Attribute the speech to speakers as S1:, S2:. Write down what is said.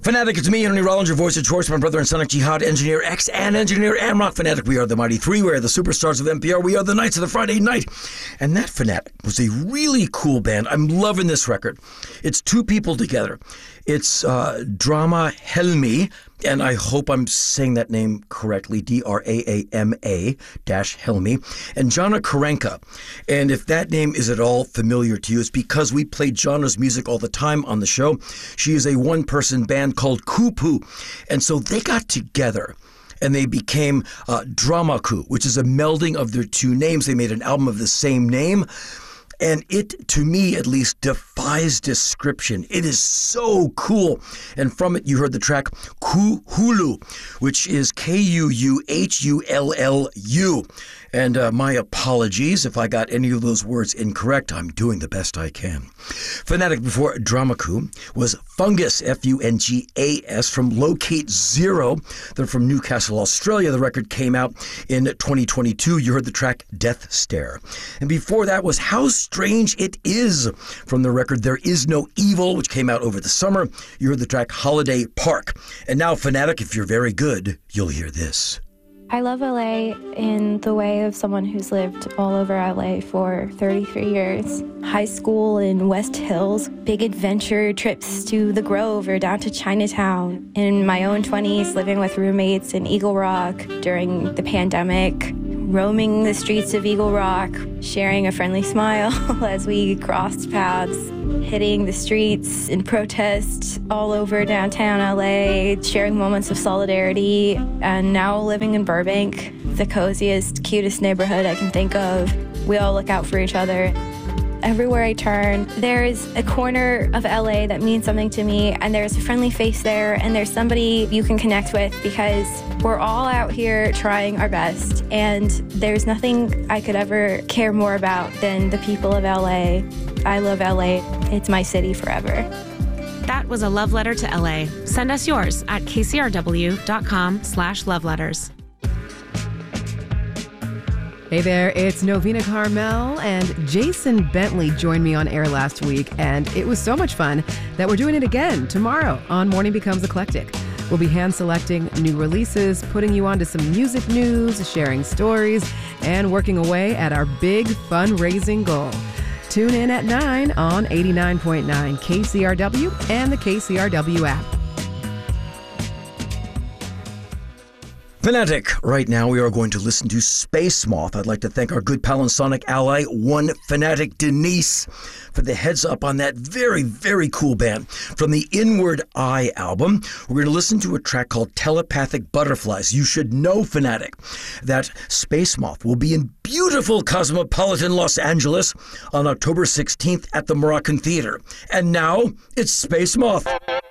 S1: Fanatic, it's me, Henry Rollins, your voice of choice, my brother and Sonic Jihad, Engineer X, and Engineer Amrock. Fanatic, we are the Mighty Three, we are the superstars of NPR, we are the Knights of the Friday Night. And that Fanatic was a really cool band. I'm loving this record. It's two people together. It's Drama Helmi, and I hope I'm saying that name correctly, Drama-Helmi, and Jana Karenka. And if that name is at all familiar to you, it's because we play Jana's music all the time on the show. She is a one-person band called Kupu, and so they got together and they became Dramaku, which is a melding of their two names. They made an album of the same name. And it, to me at least, defies description. It is so cool. And from it, you heard the track Kuhulu, which is Kuuhullu. And my apologies if I got any of those words incorrect. I'm doing the best I can. Fanatic before Dramaku was Fungus, Fungas, from Locate Zero. They're from Newcastle, Australia. The record came out in 2022. You heard the track Death Stare. And before that was How Strange It Is from the record There Is No Evil, which came out over the summer. You heard the track Holiday Park. And now, Fanatic, if you're very good, you'll hear this.
S2: I love LA in the way of someone who's lived all over LA for 33 years. High school in West Hills, big adventure trips to the Grove or down to Chinatown. In my own 20s, living with roommates in Eagle Rock during the pandemic, roaming the streets of Eagle Rock, sharing a friendly smile as we crossed paths, hitting the streets in protest all over downtown LA, sharing moments of solidarity, and now living in Burbank, the coziest, cutest neighborhood I can think of. We all look out for each other. Everywhere I turn, there's a corner of LA that means something to me, and there's a friendly face there, and there's somebody you can connect with because we're all out here trying our best, and there's nothing I could ever care more about than the people of LA. I love LA. It's my city forever.
S3: That was a love letter to LA. Send us yours at kcrw.com/loveletters.
S4: Hey there, it's Novena Carmel, and Jason Bentley joined me on air last week, and it was so much fun that we're doing it again tomorrow on Morning Becomes Eclectic. We'll be hand-selecting new releases, putting you onto some music news, sharing stories, and working away at our big fundraising goal. Tune in at 9 on 89.9 KCRW and the KCRW app.
S1: Fanatic, right now we are going to listen to Space Moth. I'd like to thank our good pal and Sonic ally, One Fanatic Denise, for the heads up on that very, very cool band. From the Inward Eye album, we're going to listen to a track called Telepathic Butterflies. You should know, Fanatic, that Space Moth will be in beautiful cosmopolitan Los Angeles on October 16th at the Moroccan Theater. And now, it's Space Moth.